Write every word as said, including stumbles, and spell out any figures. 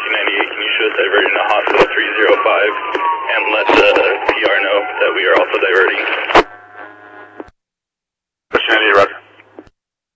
Rescue ninety-eight, can you show us diverting to hospital three zero five and let the P R know that we are also diverting?